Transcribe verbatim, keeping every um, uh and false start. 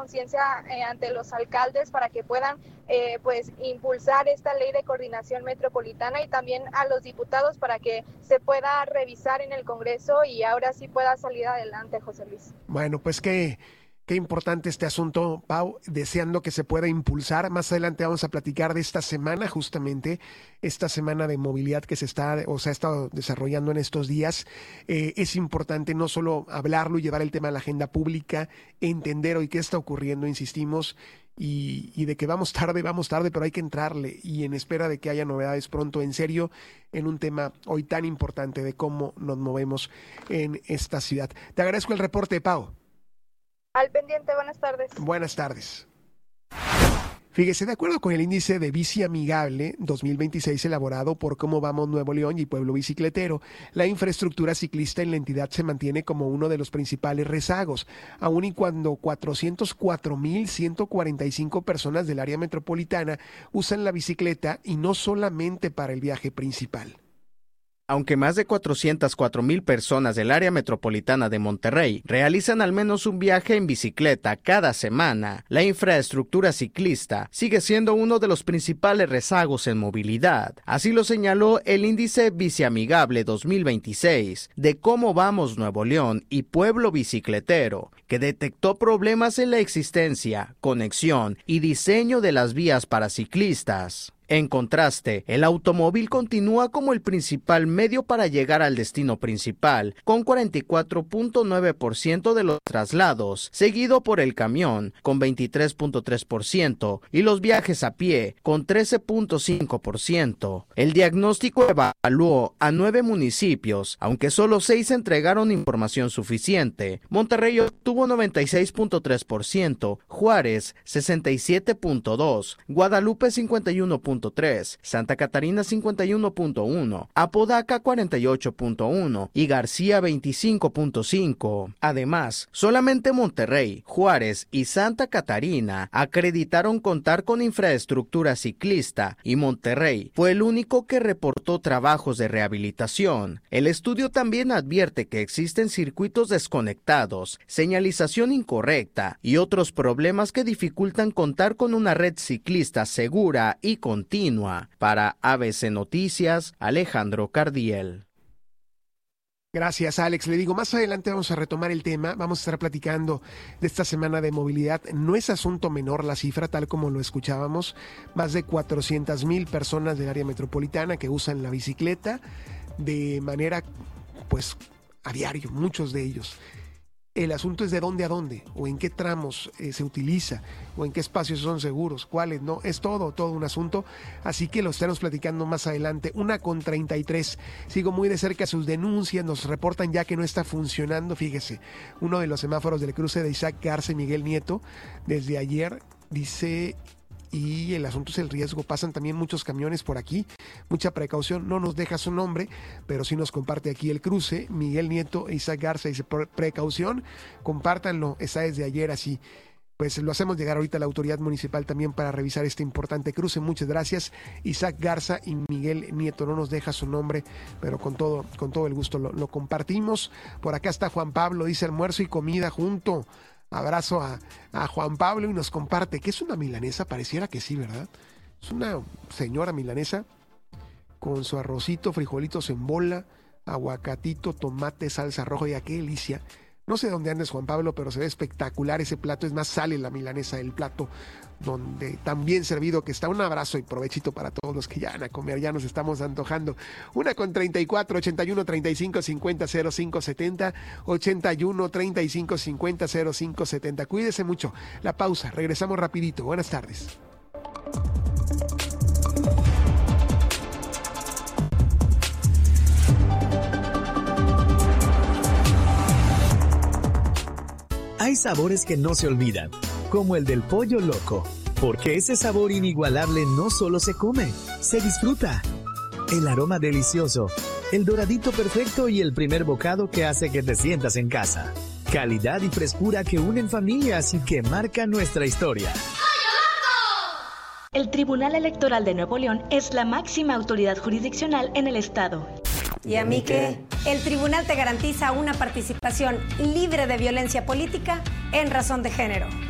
conciencia eh, ante los alcaldes para que puedan eh, pues impulsar esta ley de coordinación metropolitana, y también a los diputados para que se pueda revisar en el Congreso y ahora sí pueda salir adelante, José Luis. Bueno, pues qué, qué importante este asunto, Pau, deseando que se pueda impulsar. Más adelante vamos a platicar de esta semana, justamente, esta semana de movilidad que se está, o se ha estado desarrollando en estos días. Eh, es importante no solo hablarlo y llevar el tema a la agenda pública, entender hoy qué está ocurriendo, insistimos, y, y de que vamos tarde, vamos tarde, pero hay que entrarle, y en espera de que haya novedades pronto, en serio, en un tema hoy tan importante de cómo nos movemos en esta ciudad. Te agradezco el reporte, Pau. Al pendiente, buenas tardes. Buenas tardes. Fíjese, de acuerdo con el índice de Bici Amigable dos mil veintiséis elaborado por Cómo Vamos Nuevo León y Pueblo Bicicletero, la infraestructura ciclista en la entidad se mantiene como uno de los principales rezagos, aun y cuando cuatrocientos cuatro mil ciento cuarenta y cinco personas del área metropolitana usan la bicicleta, y no solamente para el viaje principal. Aunque más de cuatrocientas cuatro mil personas del área metropolitana de Monterrey realizan al menos un viaje en bicicleta cada semana, la infraestructura ciclista sigue siendo uno de los principales rezagos en movilidad. Así lo señaló el índice Bici Amigable dos mil veintiséis de Cómo Vamos Nuevo León y Pueblo Bicicletero, que detectó problemas en la existencia, conexión y diseño de las vías para ciclistas. En contraste, el automóvil continúa como el principal medio para llegar al destino principal, con cuarenta y cuatro punto nueve por ciento de los traslados, seguido por el camión, con veintitrés punto tres por ciento, y los viajes a pie, con trece punto cinco por ciento. El diagnóstico evaluó a nueve municipios, aunque solo seis entregaron información suficiente. Monterrey obtuvo noventa y seis punto tres por ciento, Juárez sesenta y siete punto dos por ciento, Guadalupe cincuenta y uno punto tres por ciento, Santa Catarina cincuenta y uno punto uno por ciento, Apodaca cuarenta y ocho punto uno por ciento y García veinticinco punto cinco por ciento. Además, solamente Monterrey, Juárez y Santa Catarina acreditaron contar con infraestructura ciclista, y Monterrey fue el único que reportó trabajos de rehabilitación. El estudio también advierte que existen circuitos desconectados, señalización incorrecta y otros problemas que dificultan contar con una red ciclista segura y continua. Para A B C Noticias, Alejandro Cardiel. Gracias, Alex. Le digo, más adelante vamos a retomar el tema, vamos a estar platicando de esta semana de movilidad. No es asunto menor la cifra, tal como lo escuchábamos, más de cuatrocientas mil personas del área metropolitana que usan la bicicleta de manera, pues, a diario, muchos de ellos. El asunto es de dónde a dónde, o en qué tramos eh, se utiliza, o en qué espacios son seguros, cuáles no. Es todo, todo un asunto. Así que lo estaremos platicando más adelante. Una con treinta y tres. Sigo muy de cerca sus denuncias. Nos reportan ya que no está funcionando. Fíjese, uno de los semáforos del cruce de Isaac Garza y Miguel Nieto, desde ayer, dice... Y el asunto es el riesgo, pasan también muchos camiones por aquí, mucha precaución, no nos deja su nombre, pero sí nos comparte aquí el cruce, Miguel Nieto e Isaac Garza, dice precaución, compártanlo, está desde ayer así. Pues lo hacemos llegar ahorita a la autoridad municipal también para revisar este importante cruce. Muchas gracias, Isaac Garza y Miguel Nieto, no nos deja su nombre, pero con todo, con todo el gusto lo, lo compartimos. Por acá está Juan Pablo, dice almuerzo y comida junto. Abrazo a, a Juan Pablo y nos comparte que es una milanesa, pareciera que sí, ¿verdad? Es una señora milanesa con su arrocito, frijolitos en bola, aguacatito, tomate, salsa roja, y qué delicia. No sé dónde andes, Juan Pablo, pero se ve espectacular ese plato. Es más, sale la milanesa, el plato donde tan bien servido que está. Un abrazo y provechito para todos los que ya van a comer, ya nos estamos antojando. Una con treinta y cuatro, ochenta y uno, treinta y cinco, cincuenta, cero cinco setenta, ochenta y uno, treinta y cinco, cincuenta, cero cinco setenta. Cuídese mucho. La pausa, regresamos rapidito. Buenas tardes. Hay sabores que no se olvidan, como el del pollo loco, porque ese sabor inigualable no solo se come, se disfruta. El aroma delicioso, el doradito perfecto y el primer bocado que hace que te sientas en casa. Calidad y frescura que unen familias y que marcan nuestra historia. El Tribunal Electoral de Nuevo León es la máxima autoridad jurisdiccional en el estado. ¿Y a mí qué? El tribunal te garantiza una participación libre de violencia política en razón de género.